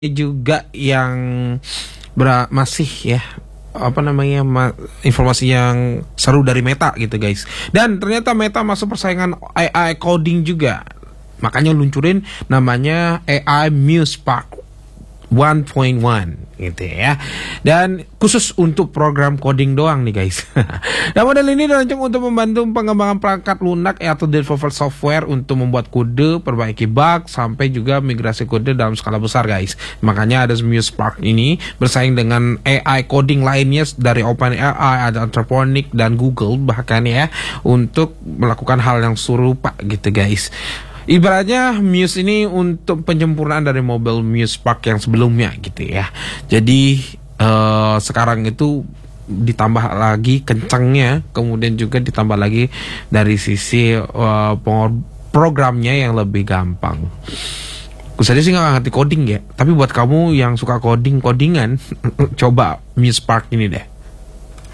juga yang masih ya informasi yang seru dari Meta gitu guys. Dan ternyata Meta masuk persaingan AI coding juga. Makanya luncurin namanya AI Muse Spark 1.1 gitu ya. Dan khusus untuk program coding doang nih guys. Dan model ini dirancang untuk membantu pengembangan perangkat lunak atau developer software untuk membuat kode, perbaiki bug, sampai juga migrasi kode dalam skala besar guys. Makanya ada Muse Spark ini bersaing dengan AI coding lainnya dari OpenAI, ada Anthropic dan Google bahkan ya, untuk melakukan hal yang serupa gitu guys. Ibaratnya Muse ini untuk penyempurnaan dari mobile Muse Spark yang sebelumnya gitu ya. Jadi sekarang itu ditambah lagi kencangnya, kemudian juga ditambah lagi dari sisi programnya yang lebih gampang. Gue sih nggak ngerti coding ya, tapi buat kamu yang suka codingan coba Muse Spark ini deh.